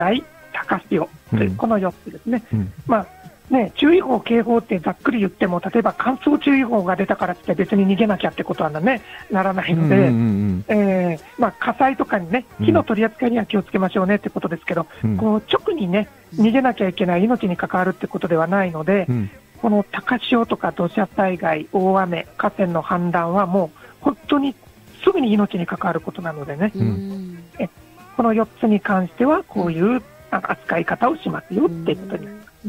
災、高潮、この4つですね。注意報、警報ってざっくり言っても、例えば乾燥注意報が出たからって別に逃げなきゃってことはね、ならないので、火災とかにね、火の取り扱いには気をつけましょうねってことですけど、こう直にね、逃げなきゃいけない命に関わるってことではないので、この高潮とか土砂災害、大雨、河川の氾濫はもう本当にすぐに命に関わることなのでね、この4つに関してはこういう扱い方をしますよっていうことになります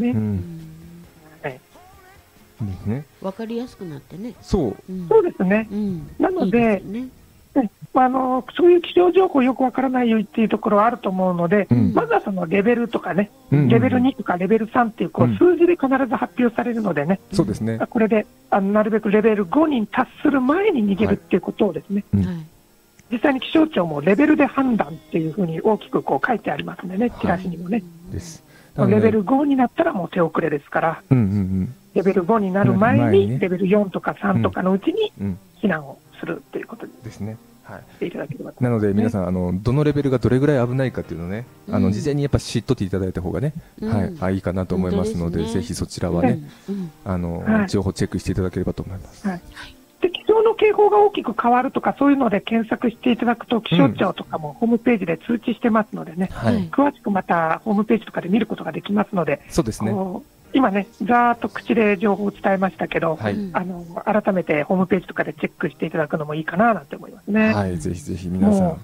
ね。 わかりやすくなってね。 そうですね。なので、そういう気象情報よくわからないよっていうところはあると思うので、まずはそのレベルとかね、レベル2とかレベル3っていう数字で必ず発表されるのでね、これでなるべくレベル5に達する前に逃げるっていうことをですね、実際に気象庁もレベルで判断っていうふうに大きく書いてありますんでね、チラシにもね。レベル5になったらもう手遅れですから、レベル5になる前にレベル4とか3とかのうちに避難をするということですね。していただければと。 なので皆さんどのレベルがどれぐらい危ないかっていうのをね、事前にやっぱ知っとっていただいた方がね、いいかなと思いますので、ぜひそちらはね、情報チェックしていただければと思います。 で、気象の警報が大きく変わるとかそういうので検索していただくと、気象庁とかもホームページで通知してますのでね、詳しくまたホームページとかで見ることができますので、 そうですね。 今ね、ざーっと口で情報を伝えましたけど、改めてホームページとかでチェックしていただくのもいいかななんて思いますね。 ぜひぜひ皆さん。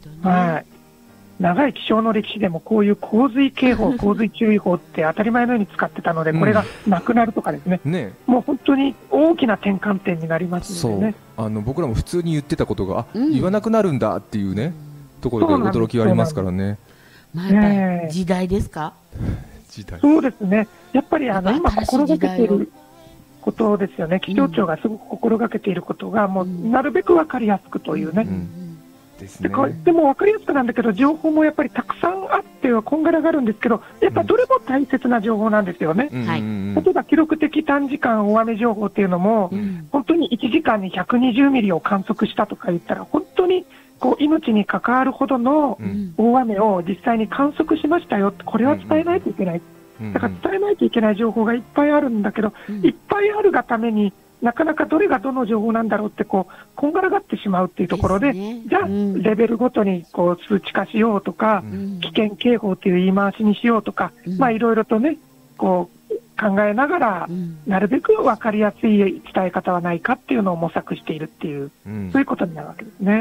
長い気象の歴史でもこういう洪水警報、洪水注意報って当たり前のように使ってたので、これがなくなるとかですね、もう本当に大きな転換点になりますのでね。 僕らも普通に言ってたことが、言わなくなるんだっていうね、ところで驚きがありますからね。 時代ですか？ そうですね。やっぱり今心がけていることですよね。気象庁がすごく心がけていることが、もうなるべくわかりやすくというね。でも分かりやすくなんだけど、情報もやっぱりたくさんあってはこんがらがるんですけど、やっぱどれも大切な情報なんですよね。例えば記録的短時間大雨情報っていうのも、本当に1時間に120ミリを観測したとか言ったら、本当に命に関わるほどの大雨を実際に観測しましたよ、これは伝えないといけない。だから伝えないといけない情報がいっぱいあるんだけど、いっぱいあるがためになかなかどれがどの情報なんだろうってこんがらがってしまうっていうところで、じゃあレベルごとに数値化しようとか、危険警報っていう言い回しにしようとか、いろいろとね考えながら、なるべく分かりやすい伝え方はないかっていうのを模索しているっていう、そういうことになるわけですね。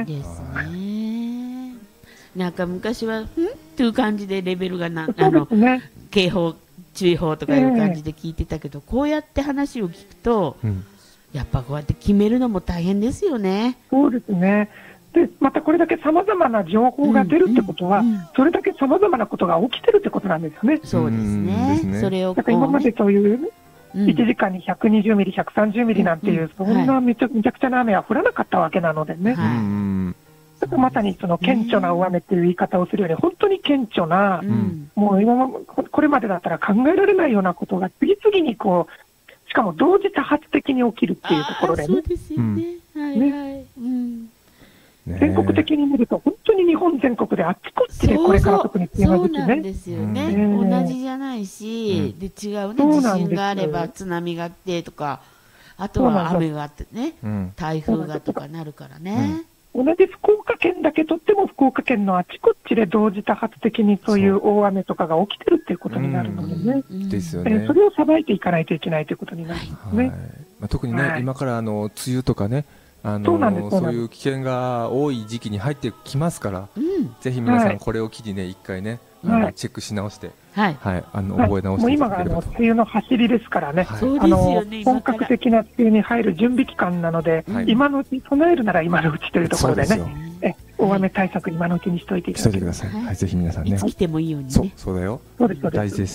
なんか昔はっていう感じでレベルが警報注意報とかいう感じで聞いてたけど、こうやって話を聞くと、やっぱこうやって決めるのも大変ですよね。 そうですね。で、またこれだけ様々な情報が出るってことは、それだけ様々なことが起きてるってことなんですよね。 そうですね。それをだから今までそういう1時間に120ミリ、130ミリなんていう、そんなめちゃくちゃな雨は降らなかったわけなのでね。だからまさにその顕著な大雨っていう言い方をするように、本当に顕著な、もうこれまでだったら考えられないようなことが次々にしかも同時多発的に起きるっていうところでね。 そうですよね。 全国的に見ると本当に日本全国であっちこっちでこれから特に梅雨の時期ね。 そうなんですよね。同じじゃないし、で違うね、地震があれば津波があってとか、あとは雨があってね、台風がとかなるからね。 同じ福岡県だけとっても福岡県のあちこちで同時多発的にそういう大雨とかが起きてるっていうことになるのでね。 ですよね。 それをさばいていかないといけないということになりますね。 特にね、今から梅雨とかね、そういう危険が多い時期に入ってきますから、ぜひ皆さんこれを機にね、一回ね、チェックし直して、覚え直していただければと。 もう今が梅雨の走りですからね、本格的な梅雨に入る準備期間なので、今のうち備えるなら今のうちというところでね、大雨対策今のうちにしておいていただければ。 ぜひ皆さんね。 いつ来てもいいようにね。 そうだよ。大事です。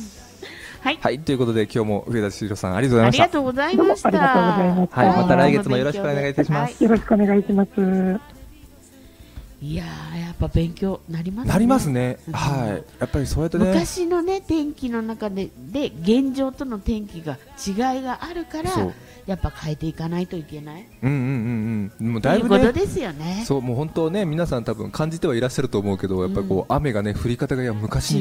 はい、 ということで今日も上田千尋さんありがとうございました。 ありがとうございました。 また来月もよろしくお願いいたします。 よろしくお願いします。 いややっぱ勉強なりますね。 なりますね。やっぱりそうやってね。 昔のね天気の中で現状との天気が違いがあるから、やっぱ変えていかないといけない。 もうだいぶね。 ということですよね。 そう、もう本当ね、皆さん多分感じてはいらっしゃると思うけど、やっぱり雨がね降り方が昔に